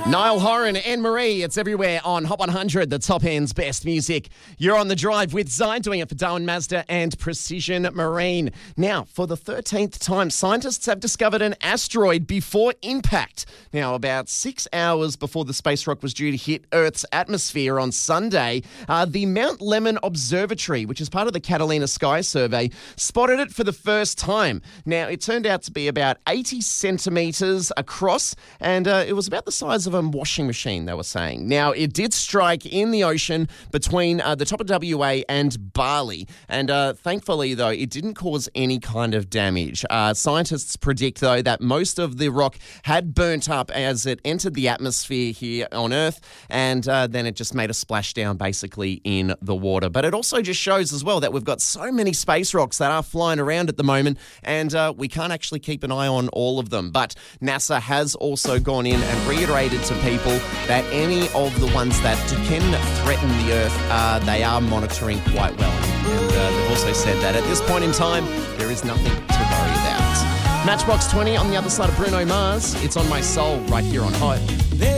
Niall Horan and Marie, it's everywhere on Hot 100, the top end's best music. You're on the drive with Zine, doing it for Darwin Mazda and Precision Marine. Now, for the 13th time, scientists have discovered an asteroid before impact. Now, about 6 hours before the space rock was due to hit Earth's atmosphere on Sunday, the Mount Lemmon Observatory, which is part of the Catalina Sky Survey, spotted it for the first time. Now, it turned out to be about 80 centimetres across, and it was about the size of a washing machine, they were saying. Now, it did strike in the ocean between the top of WA and Bali, and thankfully, though, it didn't cause any kind of damage. Scientists predict, though, that most of the rock had burnt up as it entered the atmosphere here on Earth, and then it just made a splashdown basically in the water. But it also just shows as well that we've got so many space rocks that are flying around at the moment, and we can't actually keep an eye on all of them. But NASA has also gone in and reiterated to people that any of the ones that can threaten the Earth, they are monitoring quite well. And they've also said that at this point in time, there is nothing to worry about. Matchbox 20 on the other side of Bruno Mars. It's On My Soul right here on Hot.